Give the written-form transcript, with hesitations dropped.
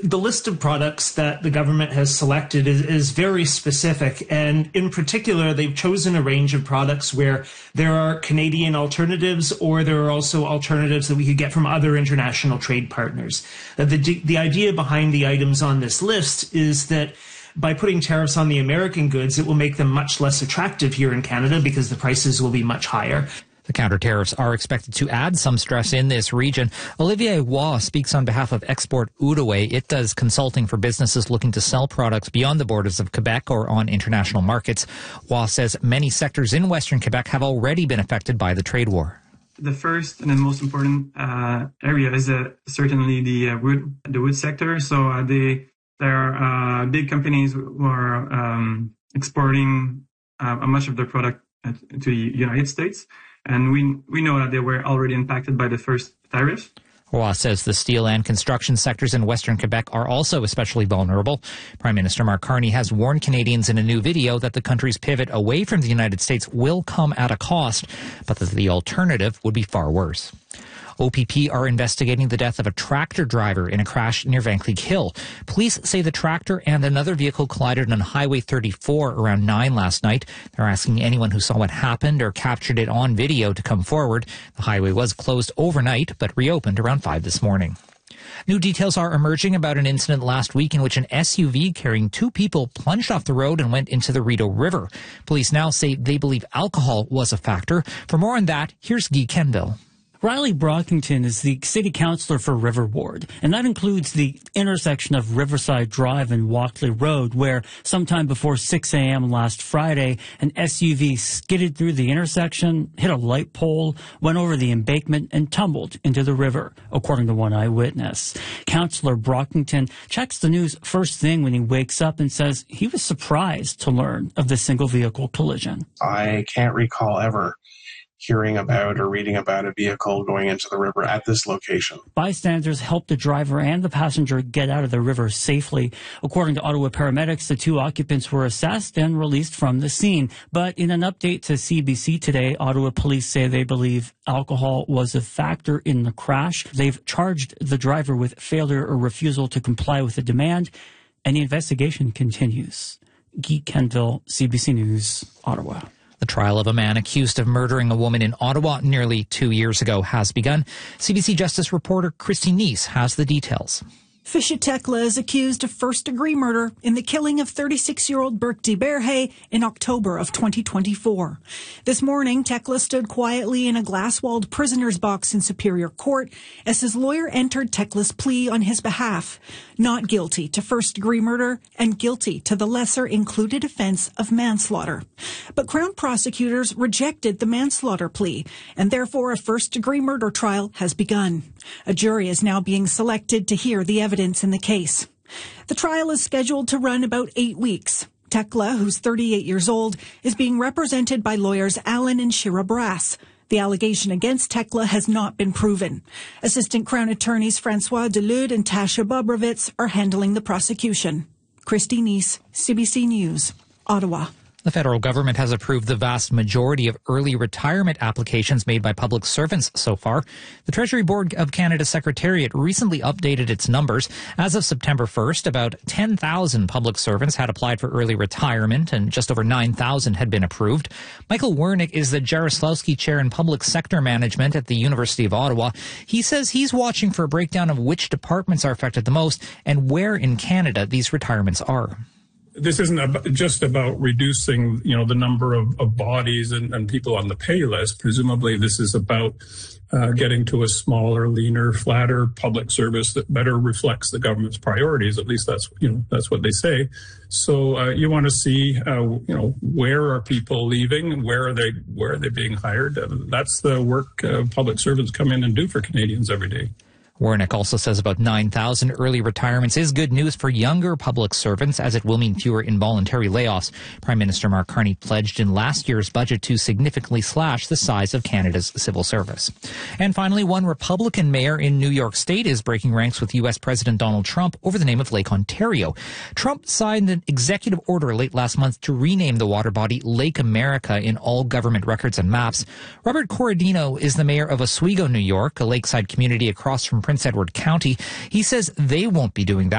The list of products that the government has selected is very specific, and in particular, they've chosen a range of products where there are Canadian alternatives, or there are also alternatives that we could get from other international trade partners. The idea behind the items on this list is that by putting tariffs on the American goods, it will make them much less attractive here in Canada because the prices will be much higher. The counter-tariffs are expected to add some stress in this region. Olivier Waugh speaks on behalf of Export Outaouais. It does consulting for businesses looking to sell products beyond the borders of Quebec or on international markets. Waugh says many sectors in Western Quebec have already been affected by the trade war. The first and the most important area is certainly the wood sector. So there are big companies who are exporting much of their product to the United States. And we know that they were already impacted by the first tariff. Waugh says the steel and construction sectors in Western Quebec are also especially vulnerable. Prime Minister Mark Carney has warned Canadians in a new video that the country's pivot away from the United States will come at a cost, but that the alternative would be far worse. OPP are investigating the death of a tractor driver in a crash near Vankleek Hill. Police say the tractor and another vehicle collided on Highway 34 around 9 last night. They're asking anyone who saw what happened or captured it on video to come forward. The highway was closed overnight but reopened around 5 this morning. New details are emerging about an incident last week in which an SUV carrying 2 people plunged off the road and went into the Rideau River. Police now say they believe alcohol was a factor. For more on that, here's Guy Kenville. Riley Brockington is the city councillor for River Ward, and that includes the intersection of Riverside Drive and Walkley Road, where sometime before 6 a.m. last Friday, an SUV skidded through the intersection, hit a light pole, went over the embankment, and tumbled into the river, according to one eyewitness. Councillor Brockington checks the news first thing when he wakes up and says he was surprised to learn of the single-vehicle collision. I can't recall ever hearing about or reading about a vehicle going into the river at this location. Bystanders helped the driver and the passenger get out of the river safely. According to Ottawa paramedics, the 2 occupants were assessed and released from the scene. But in an update to CBC today, Ottawa police say they believe alcohol was a factor in the crash. They've charged the driver with failure or refusal to comply with the demand, and the investigation continues. Guy Kenville, CBC News, Ottawa. The trial of a man accused of murdering a woman in Ottawa nearly 2 years ago has begun. CBC Justice reporter Christy Neese has the details. Fisher Tekla is accused of first-degree murder in the killing of 36-year-old Burke DeBerhe in October of 2024. This morning, Tekla stood quietly in a glass-walled prisoner's box in Superior Court as his lawyer entered Tekla's plea on his behalf, not guilty to first-degree murder and guilty to the lesser-included offense of manslaughter. But Crown prosecutors rejected the manslaughter plea, and therefore a first-degree murder trial has begun. A jury is now being selected to hear the evidence in the case. The trial is scheduled to run about 8 weeks. Tekla, who's 38 years old, is being represented by lawyers Allen and Shira Brass. The allegation against Tekla has not been proven. Assistant Crown Attorneys Francois Delude and Tasha Bobrovitz are handling the prosecution. Christy Neese, CBC News, Ottawa. The federal government has approved the vast majority of early retirement applications made by public servants so far. The Treasury Board of Canada's Secretariat recently updated its numbers. As of September 1st, about 10,000 public servants had applied for early retirement and just over 9,000 had been approved. Michael Wernick is the Jaroslawski Chair in Public Sector Management at the University of Ottawa. He says he's watching for a breakdown of which departments are affected the most and where in Canada these retirements are. This isn't just about reducing, the number of bodies and people on the pay list. Presumably, this is about getting to a smaller, leaner, flatter public service that better reflects the government's priorities. At least that's what they say. So you want to see, where are people leaving? Where are they being hired? That's the work public servants come in and do for Canadians every day. Wernick also says about 9,000 early retirements is good news for younger public servants, as it will mean fewer involuntary layoffs. Prime Minister Mark Carney pledged in last year's budget to significantly slash the size of Canada's civil service. And finally, one Republican mayor in New York State is breaking ranks with U.S. President Donald Trump over the name of Lake Ontario. Trump signed an executive order late last month to rename the water body Lake America in all government records and maps. Robert Corradino is the mayor of Oswego, New York, a lakeside community across from Prince Edward County. He says they won't be doing that.